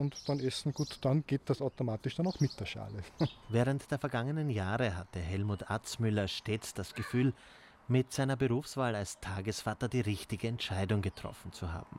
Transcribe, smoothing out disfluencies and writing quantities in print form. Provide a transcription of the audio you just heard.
und dann essen, gut, dann geht das automatisch dann auch mit der Schale. Während der vergangenen Jahre hatte Helmut Atzmüller stets das Gefühl, mit seiner Berufswahl als Tagesvater die richtige Entscheidung getroffen zu haben.